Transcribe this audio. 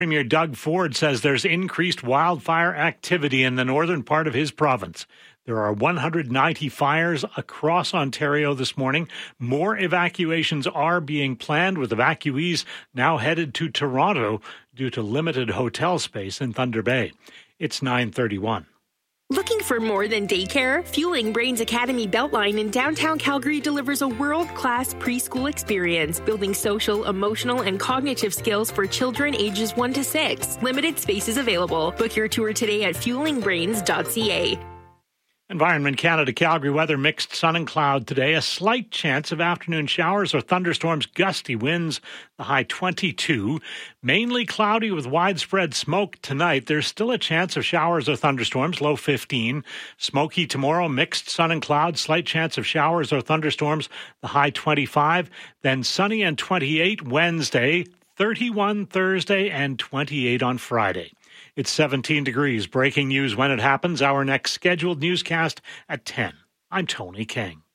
Premier Doug Ford says there's increased wildfire activity in the northern part of his province. There are 190 fires across Ontario this morning. More evacuations are being planned, with evacuees now headed to Toronto due to limited hotel space in Thunder Bay. It's 9:31. Looking for more than daycare? Fueling Brains Academy Beltline in downtown Calgary delivers a world-class preschool experience, building social, emotional, and cognitive skills for children ages 1 to 6. Limited spaces available. Book your tour today at fuelingbrains.ca. Environment Canada Calgary weather, mixed sun and cloud today. A slight chance of afternoon showers or thunderstorms, gusty winds, the high 22. Mainly cloudy with widespread smoke tonight. There's still a chance of showers or thunderstorms, low 15. Smoky tomorrow, mixed sun and cloud, slight chance of showers or thunderstorms, the high 25. Then sunny and 28 Wednesday, 31 Thursday, and 28 on Friday. It's 17 degrees. Breaking news when it happens. Our next scheduled newscast at 10. I'm Tony King.